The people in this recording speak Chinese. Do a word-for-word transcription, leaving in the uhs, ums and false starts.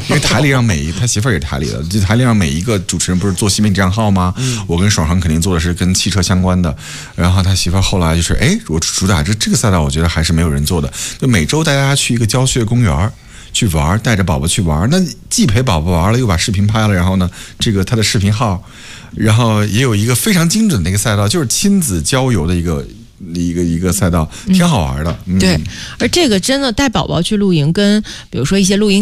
因为台里让每一他媳妇儿也台里的，就台里让每一个主持人不是做新媒体账号吗？嗯、我跟爽爽肯定做的是跟汽车相关的，然后他媳妇儿后来就是，哎，我主打这这个赛道，我觉得还是没有人做的，就每周带大家去一个郊区的公园去玩，带着宝宝去玩，那既陪宝宝玩了，又把视频拍了，然后呢，这个他的视频号，然后也有一个非常精准的一个赛道，就是亲子郊游的一个一个一个赛道，挺好玩的。嗯、 对，而这个真的带宝宝去露营，跟比如说一些露营